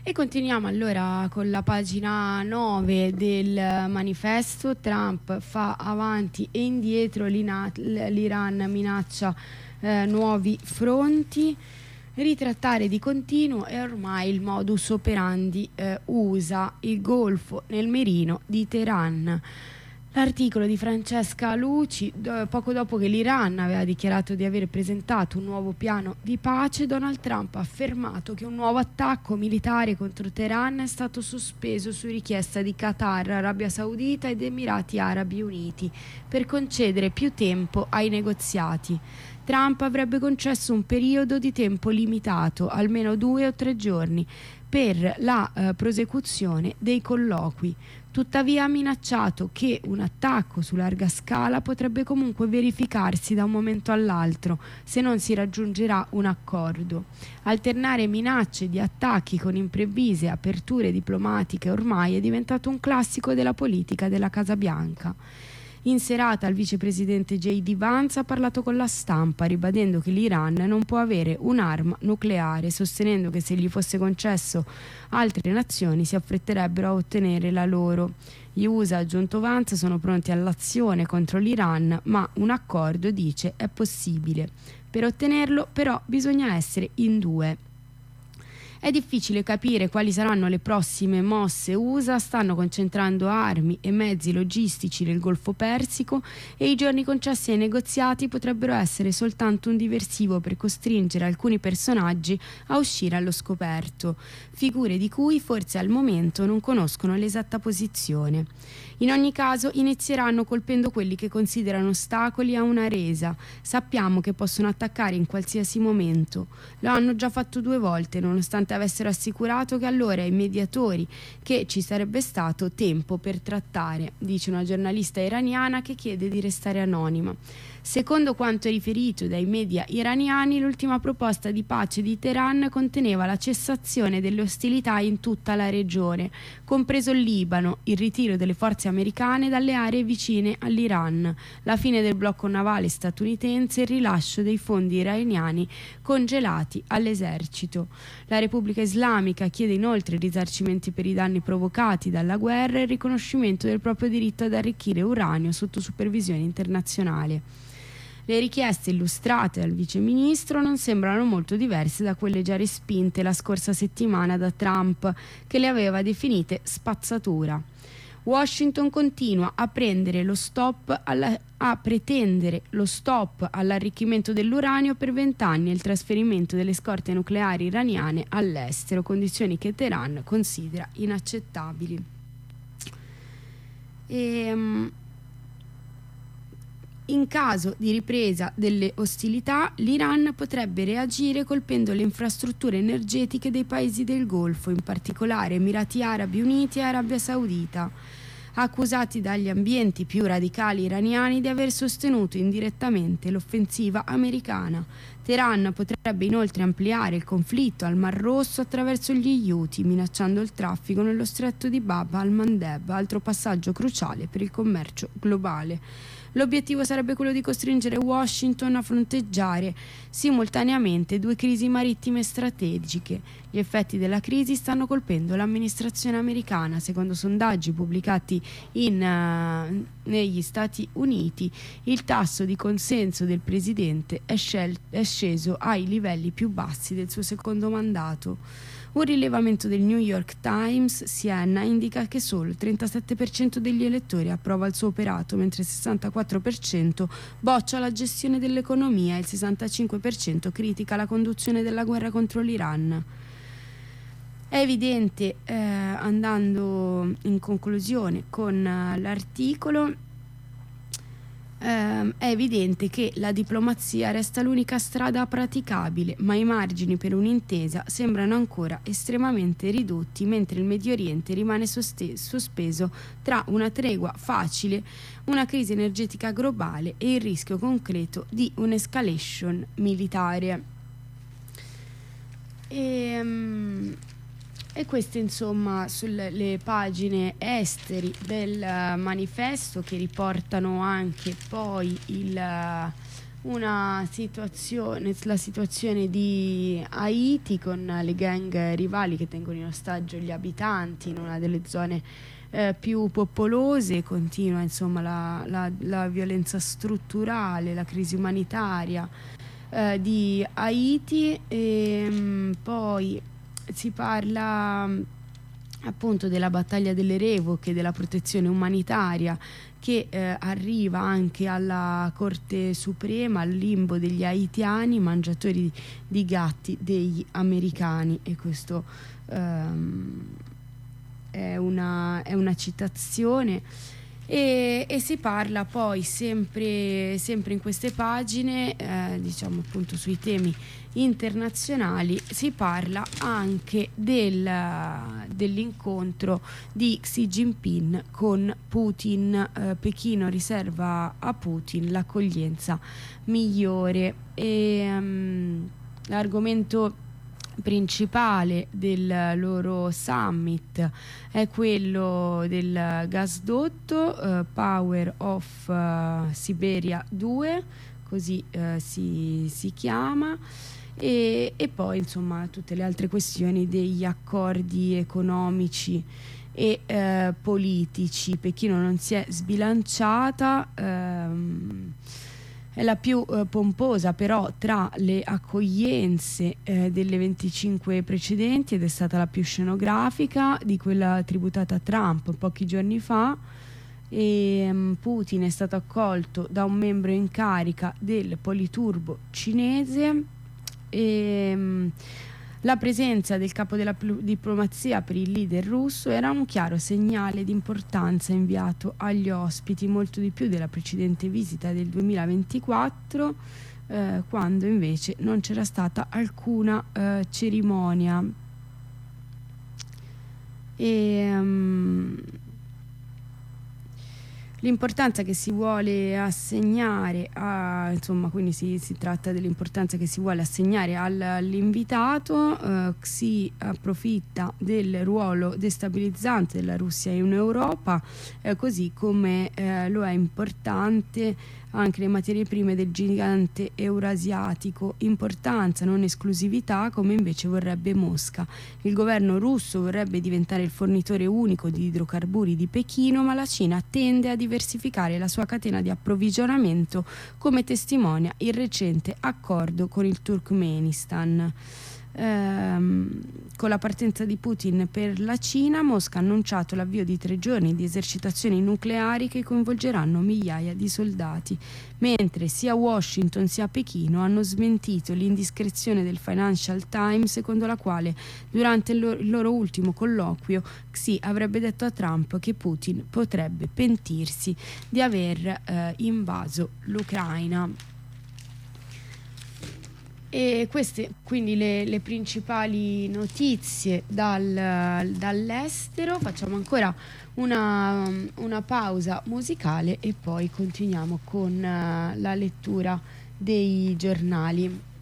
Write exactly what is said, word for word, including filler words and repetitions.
E continuiamo allora con la pagina nove del manifesto. Trump fa avanti e indietro, l'Iran minaccia eh, nuovi fronti. Ritrattare di continuo è ormai il modus operandi eh, U S A, il Golfo nel mirino di Teheran. L'articolo di Francesca Luci: do, poco dopo che l'Iran aveva dichiarato di aver presentato un nuovo piano di pace, Donald Trump ha affermato che un nuovo attacco militare contro Teheran è stato sospeso su richiesta di Qatar, Arabia Saudita ed Emirati Arabi Uniti per concedere più tempo ai negoziati. Trump avrebbe concesso un periodo di tempo limitato, almeno due o tre giorni, per la eh, prosecuzione dei colloqui. Tuttavia ha minacciato che un attacco su larga scala potrebbe comunque verificarsi da un momento all'altro se non si raggiungerà un accordo. Alternare minacce di attacchi con improvvise aperture diplomatiche ormai è diventato un classico della politica della Casa Bianca. In serata il vicepresidente J D Vance ha parlato con la stampa, ribadendo che l'Iran non può avere un'arma nucleare, sostenendo che se gli fosse concesso altre nazioni si affretterebbero a ottenere la loro. Gli U S A, ha aggiunto Vance, sono pronti all'azione contro l'Iran, ma un accordo, dice, è possibile. Per ottenerlo, però, bisogna essere in due. È difficile capire quali saranno le prossime mosse. U S A stanno concentrando armi e mezzi logistici nel Golfo Persico e i giorni concessi ai negoziati potrebbero essere soltanto un diversivo per costringere alcuni personaggi a uscire allo scoperto, figure di cui forse al momento non conoscono l'esatta posizione. In ogni caso inizieranno colpendo quelli che considerano ostacoli a una resa. Sappiamo che possono attaccare in qualsiasi momento. Lo hanno già fatto due volte, nonostante avessero assicurato che allora ai mediatori che ci sarebbe stato tempo per trattare, dice una giornalista iraniana che chiede di restare anonima. Secondo quanto è riferito dai media iraniani, l'ultima proposta di pace di Teheran conteneva la cessazione delle ostilità in tutta la regione, compreso il Libano, il ritiro delle forze americane dalle aree vicine all'Iran, la fine del blocco navale statunitense e il rilascio dei fondi iraniani congelati all'esercito. La Repubblica Islamica chiede inoltre risarcimenti per i danni provocati dalla guerra e il riconoscimento del proprio diritto ad arricchire uranio sotto supervisione internazionale. Le richieste illustrate dal viceministro non sembrano molto diverse da quelle già respinte la scorsa settimana da Trump, che le aveva definite spazzatura. Washington continua a prendere lo stop alla, a pretendere lo stop all'arricchimento dell'uranio per vent'anni e il trasferimento delle scorte nucleari iraniane all'estero, condizioni che Teheran considera inaccettabili. E, um, In caso di ripresa delle ostilità, l'Iran potrebbe reagire colpendo le infrastrutture energetiche dei paesi del Golfo, in particolare Emirati Arabi Uniti e Arabia Saudita, accusati dagli ambienti più radicali iraniani di aver sostenuto indirettamente l'offensiva americana. Teheran potrebbe inoltre ampliare il conflitto al Mar Rosso attraverso gli Houthi, minacciando il traffico nello stretto di Bab al-Mandeb, altro passaggio cruciale per il commercio globale. L'obiettivo sarebbe quello di costringere Washington a fronteggiare simultaneamente due crisi marittime strategiche. Gli effetti della crisi stanno colpendo l'amministrazione americana. Secondo sondaggi pubblicati in, uh, negli Stati Uniti, il tasso di consenso del presidente è, scel- è sceso ai livelli più bassi del suo secondo mandato. Un rilevamento del New York Times Siena indica che solo il trentasette per cento degli elettori approva il suo operato, mentre il sessantaquattro per cento boccia la gestione dell'economia e il sessantacinque per cento critica la conduzione della guerra contro l'Iran. È evidente, eh, andando in conclusione con uh, l'articolo, Uh, è evidente che la diplomazia resta l'unica strada praticabile, ma i margini per un'intesa sembrano ancora estremamente ridotti, mentre il Medio Oriente rimane soste- sospeso tra una tregua facile, una crisi energetica globale e il rischio concreto di un'escalation militare. E, um, E queste insomma sulle le pagine esteri del uh, manifesto, che riportano anche poi il, uh, una situazione, la situazione di Haiti con le gang rivali che tengono in ostaggio gli abitanti in una delle zone eh, più popolose. Continua insomma la, la, la violenza strutturale, la crisi umanitaria eh, di Haiti e mh, poi si parla mh, appunto della battaglia delle revoche, della protezione umanitaria che eh, arriva anche alla Corte Suprema, al limbo degli haitiani, mangiatori di gatti degli americani. E questo ehm, è, una, è una citazione. E, e si parla poi sempre, sempre in queste pagine, eh, diciamo appunto sui temi internazionali, si parla anche del, dell'incontro di Xi Jinping con Putin. eh, Pechino riserva a Putin l'accoglienza migliore e um, l'argomento principale del loro summit è quello del gasdotto eh, Power of uh, Siberia due, così eh, si, si chiama, e, e poi insomma tutte le altre questioni degli accordi economici e eh, politici. Pechino non si è sbilanciata, ehm, è la più eh, pomposa però tra le accoglienze eh, delle venticinque precedenti ed è stata la più scenografica di quella tributata a Trump pochi giorni fa. E um, Putin è stato accolto da un membro in carica del Politurbo cinese e um, la presenza del capo della pl- diplomazia per il leader russo era un chiaro segnale di importanza inviato agli ospiti, molto di più della precedente visita del duemilaventiquattro, eh, quando invece non c'era stata alcuna eh, cerimonia. E um, l'importanza che si vuole assegnare a, insomma, quindi si, si tratta dell'importanza che si vuole assegnare al, all'invitato. eh, si approfitta del ruolo destabilizzante della Russia in Europa, eh, così come eh, lo è importante anche le materie prime del gigante eurasiatico, importanza non esclusività come invece vorrebbe Mosca. Il governo russo vorrebbe diventare il fornitore unico di idrocarburi di Pechino, ma la Cina tende a diversificare la sua catena di approvvigionamento, come testimonia il recente accordo con il Turkmenistan. Ehm, con la partenza di Putin per la Cina, Mosca ha annunciato l'avvio di tre giorni di esercitazioni nucleari che coinvolgeranno migliaia di soldati, mentre sia Washington sia Pechino hanno smentito l'indiscrezione del Financial Times secondo la quale durante il loro, il loro ultimo colloquio Xi avrebbe detto a Trump che Putin potrebbe pentirsi di aver eh, invaso l'Ucraina. E queste quindi le, le principali notizie dal, dall'estero. Facciamo ancora una, una pausa musicale e poi continuiamo con uh, la lettura dei giornali.